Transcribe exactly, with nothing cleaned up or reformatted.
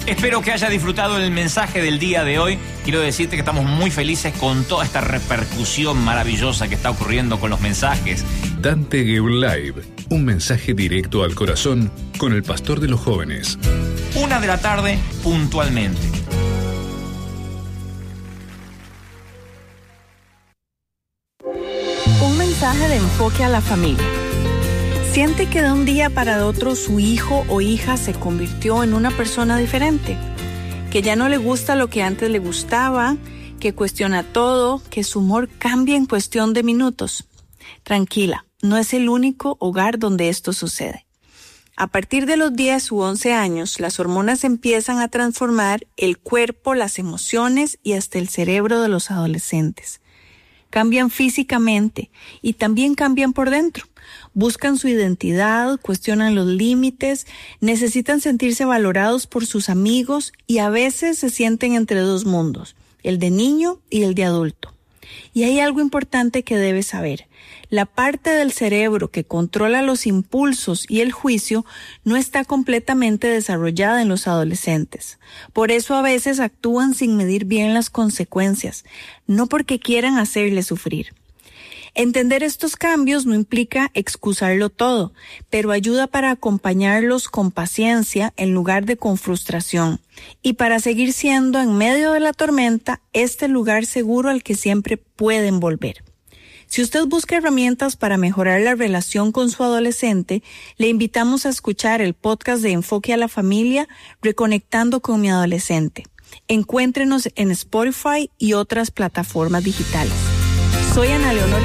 Espero que hayas disfrutado el mensaje del día de hoy. Quiero decirte que estamos muy felices con toda esta repercusión maravillosa que está ocurriendo con los mensajes. Dante Gebel Live, un mensaje directo al corazón con el pastor de los jóvenes. Una de la tarde, puntualmente. Un mensaje de enfoque a la familia. ¿Siente que de un día para otro su hijo o hija se convirtió en una persona diferente? Que ya no le gusta lo que antes le gustaba, que cuestiona todo, que su humor cambia en cuestión de minutos. Tranquila, no es el único hogar donde esto sucede. A partir de los diez u once años, las hormonas empiezan a transformar el cuerpo, las emociones y hasta el cerebro de los adolescentes. Cambian físicamente y también cambian por dentro. Buscan su identidad, cuestionan los límites, necesitan sentirse valorados por sus amigos y a veces se sienten entre dos mundos, el de niño y el de adulto. Y hay algo importante que debes saber. La parte del cerebro que controla los impulsos y el juicio no está completamente desarrollada en los adolescentes. Por eso a veces actúan sin medir bien las consecuencias, no porque quieran hacerle sufrir. Entender estos cambios no implica excusarlo todo, pero ayuda para acompañarlos con paciencia en lugar de con frustración y para seguir siendo en medio de la tormenta este lugar seguro al que siempre pueden volver. Si usted busca herramientas para mejorar la relación con su adolescente, le invitamos a escuchar el podcast de Enfoque a la Familia, Reconectando con mi Adolescente. Encuéntrenos en Spotify y otras plataformas digitales. Soy Ana Leonor